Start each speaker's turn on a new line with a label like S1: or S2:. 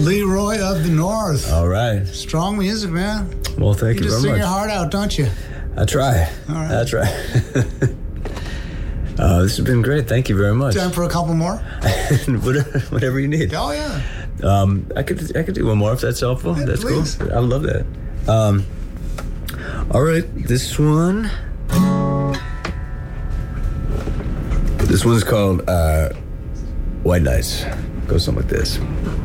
S1: Leroy of the North.
S2: All right.
S1: Strong music, man.
S2: Well, thank you
S1: just
S2: very
S1: sing
S2: much.
S1: your heart out, don't you?
S2: I try.
S1: All right.
S2: I try. This has been great. Thank you very much.
S1: Time for a couple more?
S2: Whatever you need.
S1: Oh, yeah.
S2: I could do one more if that's helpful.
S1: Yeah,
S2: that's
S1: please.
S2: cool. I love that. All right, this one. This one's called White Nights. Goes something like this.